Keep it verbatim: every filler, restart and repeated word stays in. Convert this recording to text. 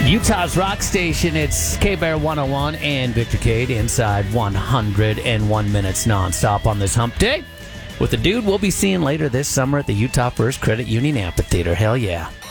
Utah's rock station, it's K-Bear one oh one and Victor Cade inside one hundred one minutes nonstop on this hump day with the dude we'll be seeing later this summer at the Utah First Credit Union Amphitheater. Hell yeah.